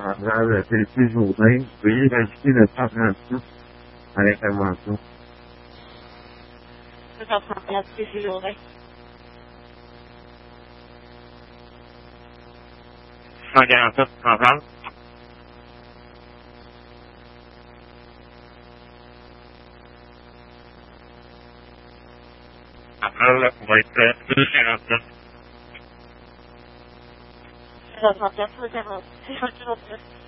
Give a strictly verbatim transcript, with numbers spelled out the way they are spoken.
啊，那个这技术能随一个新的查看书，还得开发书。 这个旁边继续有嘞。 大家是马上。Allora, vuoi prendere la 这个旁边出现了非常这个